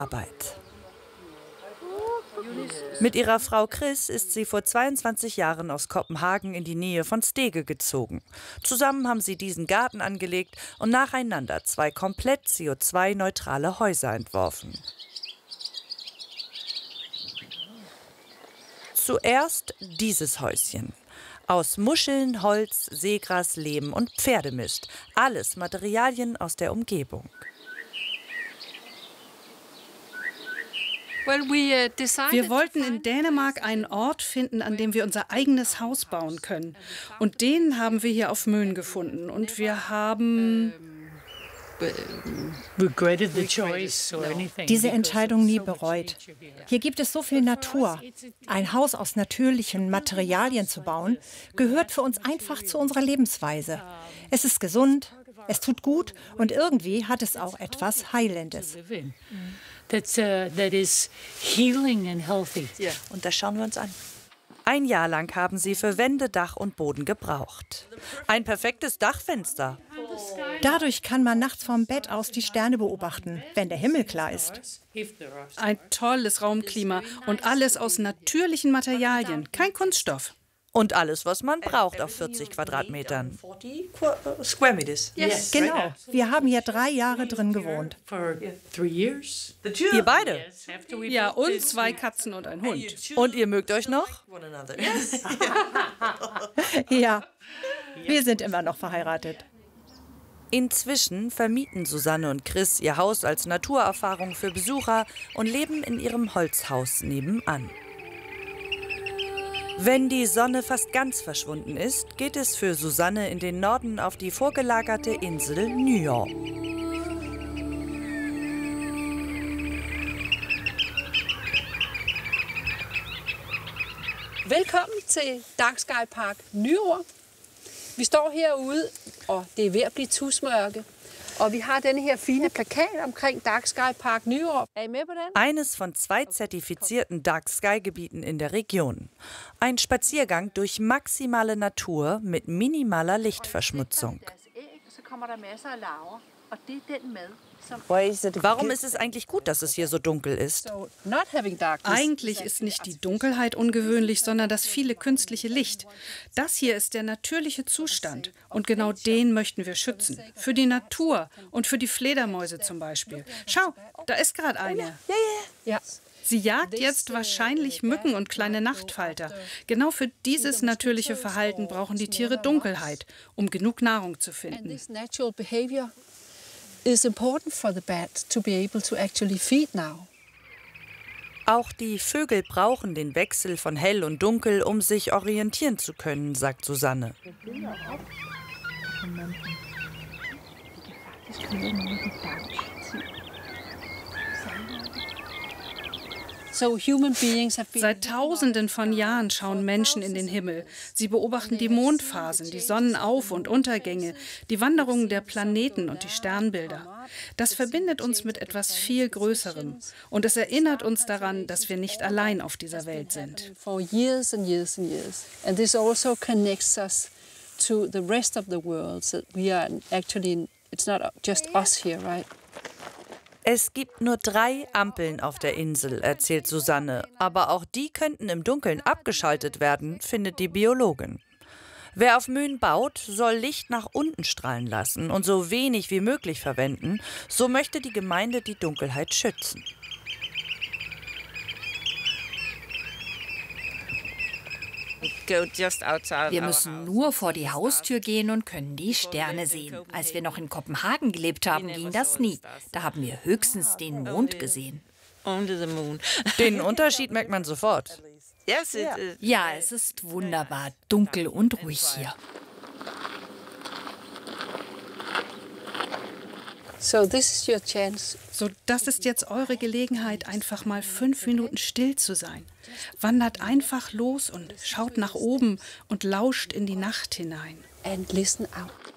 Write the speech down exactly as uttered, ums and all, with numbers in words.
Arbeit. Mit ihrer Frau Chris ist sie vor zweiundzwanzig Jahren aus Kopenhagen in die Nähe von Stege gezogen. Zusammen haben sie diesen Garten angelegt und nacheinander zwei komplett C O zwei neutrale Häuser entworfen. Zuerst dieses Häuschen. Aus Muscheln, Holz, Seegras, Lehm und Pferdemist. Alles Materialien aus der Umgebung. Wir wollten in Dänemark einen Ort finden, an dem wir unser eigenes Haus bauen können. Und den haben wir hier auf Möen gefunden. Und wir haben diese Entscheidung nie bereut. Hier gibt es so viel Natur. Ein Haus aus natürlichen Materialien zu bauen, gehört für uns einfach zu unserer Lebensweise. Es ist gesund, es tut gut und irgendwie hat es auch etwas Heilendes. That's, uh, that is healing and healthy. Ja, und das schauen wir uns an. Ein Jahr lang haben sie für Wände, Dach und Boden gebraucht. Ein perfektes Dachfenster. Dadurch kann man nachts vom Bett aus die Sterne beobachten, wenn der Himmel klar ist. Ein tolles Raumklima und alles aus natürlichen Materialien, kein Kunststoff. Und alles, was man braucht auf vierzig Quadratmetern. Genau, wir haben hier drei Jahre drin gewohnt. Ihr beide? Ja, und zwei Katzen und ein Hund. Und ihr mögt euch noch? Ja, wir sind immer noch verheiratet. Inzwischen vermieten Susanne und Chris ihr Haus als Naturerfahrung für Besucher und leben in ihrem Holzhaus nebenan. Wenn die Sonne fast ganz verschwunden ist, geht es für Susanne in den Norden auf die vorgelagerte Insel Nyår. Velkommen til Dark-Sky Park Nyår. Vi står herude, og det er ved at blive tusmørke. Og vi har denne her fine plakat omkring Dark-Sky Park Nyår. Er I med på den? Eines von zwei zertifizierten Dark-Sky-Gebieten in der Region. Ein Spaziergang durch maximale Natur mit minimaler Lichtverschmutzung. Warum ist es eigentlich gut, dass es hier so dunkel ist? Eigentlich ist nicht die Dunkelheit ungewöhnlich, sondern das viele künstliche Licht. Das hier ist der natürliche Zustand und genau den möchten wir schützen. Für die Natur und für die Fledermäuse zum Beispiel. Schau, da ist gerade eine. Ja. Sie jagt jetzt wahrscheinlich Mücken und kleine Nachtfalter. Genau für dieses natürliche Verhalten brauchen die Tiere Dunkelheit, um genug Nahrung zu finden. It's important for the bat to be able to actually feed now. Auch die Vögel brauchen den Wechsel von hell und dunkel, um sich orientieren zu können, sagt Susanne. Seit Tausenden von Jahren schauen Menschen in den Himmel. Sie beobachten die Mondphasen, die Sonnenauf- und Untergänge, die Wanderungen der Planeten und die Sternbilder. Das verbindet uns mit etwas viel Größerem. Und es erinnert uns daran, dass wir nicht allein auf dieser Welt sind. Es gibt nur drei Ampeln auf der Insel, erzählt Susanne. Aber auch die könnten im Dunkeln abgeschaltet werden, findet die Biologin. Wer auf Möen baut, soll Licht nach unten strahlen lassen und so wenig wie möglich verwenden. So möchte die Gemeinde die Dunkelheit schützen. Wir müssen nur vor die Haustür gehen und können die Sterne sehen. Als wir noch in Kopenhagen gelebt haben, ging das nie. Da haben wir höchstens den Mond gesehen. Den Unterschied merkt man sofort. Ja, es ist wunderbar, dunkel und ruhig hier. So this is your chance. So, das ist jetzt eure Gelegenheit, einfach mal fünf Minuten still zu sein. Wandert einfach los und schaut nach oben und lauscht in die Nacht hinein. And listen out.